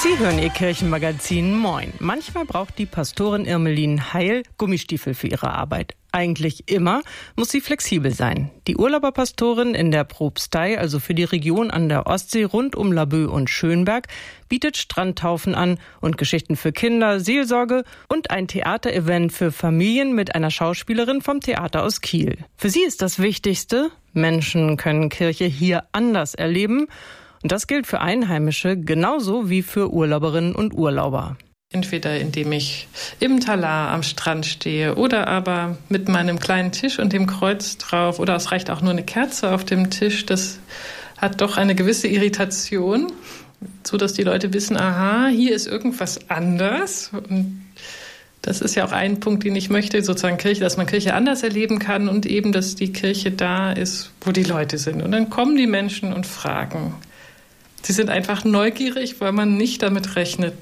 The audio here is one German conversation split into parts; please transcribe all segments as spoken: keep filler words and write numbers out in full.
Sie hören Ihr Kirchenmagazin Moin. Manchmal braucht die Pastorin Irmelin Heil Gummistiefel für ihre Arbeit. Eigentlich immer muss sie flexibel sein. Die Urlauberpastorin in der Propstei, also für die Region an der Ostsee rund um Laboe und Schönberg, bietet Strandtaufen an und Geschichten für Kinder, Seelsorge und ein Theaterevent für Familien mit einer Schauspielerin vom Theater aus Kiel. Für sie ist das Wichtigste: Menschen können Kirche hier anders erleben. Und das gilt für Einheimische genauso wie für Urlauberinnen und Urlauber. Entweder indem ich im Talar am Strand stehe oder aber mit meinem kleinen Tisch und dem Kreuz drauf, oder es reicht auch nur eine Kerze auf dem Tisch. Das hat doch eine gewisse Irritation, so dass die Leute wissen, aha, hier ist irgendwas anders. Und das ist ja auch ein Punkt, den ich möchte, sozusagen Kirche, dass man Kirche anders erleben kann und eben, dass die Kirche da ist, wo die Leute sind. Und dann kommen die Menschen und fragen. Sie sind einfach neugierig, weil man nicht damit rechnet,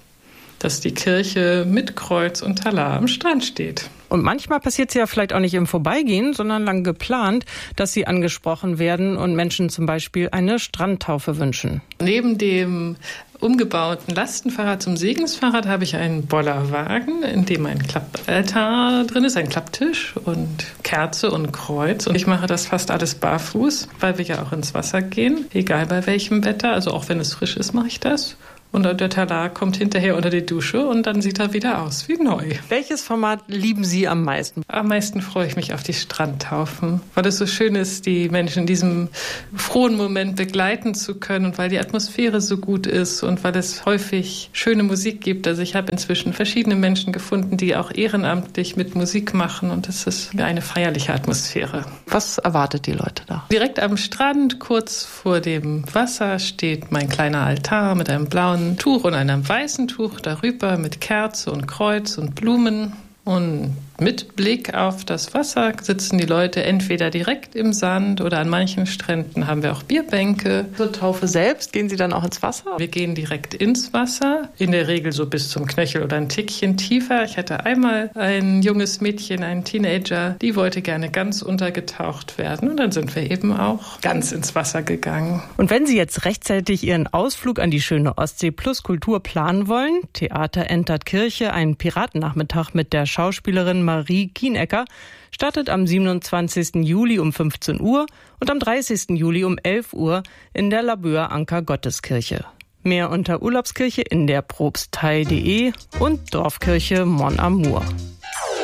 dass die Kirche mit Kreuz und Talar am Strand steht. Und manchmal passiert es ja vielleicht auch nicht im Vorbeigehen, sondern lang geplant, dass sie angesprochen werden und Menschen zum Beispiel eine Strandtaufe wünschen. Neben dem umgebauten Lastenfahrrad zum Segensfahrrad habe ich einen Bollerwagen, in dem ein Klappaltar drin ist, ein Klapptisch und Kerze und Kreuz. Und ich mache das fast alles barfuß, weil wir ja auch ins Wasser gehen, egal bei welchem Wetter. Also auch wenn es frisch ist, mache ich das. Und der Talar kommt hinterher unter die Dusche und dann sieht er wieder aus wie neu. Welches Format lieben Sie am meisten? Am meisten freue ich mich auf die Strandtaufen, weil es so schön ist, die Menschen in diesem frohen Moment begleiten zu können und weil die Atmosphäre so gut ist und weil es häufig schöne Musik gibt. Also ich habe inzwischen verschiedene Menschen gefunden, die auch ehrenamtlich mit Musik machen und es ist eine feierliche Atmosphäre. Was erwartet die Leute da? Direkt am Strand, kurz vor dem Wasser, steht mein kleiner Altar mit einem blauen Tuch und einem weißen Tuch darüber mit Kerze und Kreuz und Blumen. Und mit Blick auf das Wasser sitzen die Leute entweder direkt im Sand oder an manchen Stränden haben wir auch Bierbänke. Zur Taufe selbst gehen Sie dann auch ins Wasser? Wir gehen direkt ins Wasser, in der Regel so bis zum Knöchel oder ein Tickchen tiefer. Ich hatte einmal ein junges Mädchen, einen Teenager, die wollte gerne ganz untergetaucht werden und dann sind wir eben auch ganz ins Wasser gegangen. Und wenn Sie jetzt rechtzeitig Ihren Ausflug an die schöne Ostsee plus Kultur planen wollen, Theater entert Kirche, ein Piratennachmittag mit der Schauspielerin Marie Kienecker, startet am siebenundzwanzigsten Juli um fünfzehn Uhr und am dreißigsten Juli um elf Uhr in der Laboer Anker Gotteskirche. Mehr unter Urlaubskirche in der Propstei punkt de und Dorfkirche Mon Amour.